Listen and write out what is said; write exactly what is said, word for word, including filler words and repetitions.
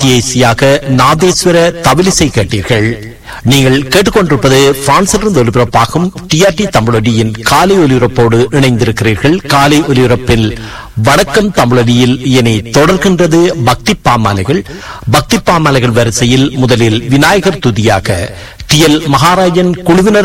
மத்திய நாதேஸ்வர தவிலிசை கேட்டீர்கள். நீங்கள் கேட்டுக்கொண்டிருப்பது பிரான்சிலிருந்து ஒலிபரப்பாகும் டிஆர்டி தமிழொலியின் காலை ஒலிபரப்போடு இணைந்திருக்கிறீர்கள். காலை ஒலிபரப்பில் வணக்கம் தமிழொலியில் இனி தொடர்கின்றது பக்தி பாமாலைகள். பக்தி பாமாலைகள் வரிசையில் முதலில் விநாயகர் துதியாக டி எல் மகாராஜன் குழுவினர்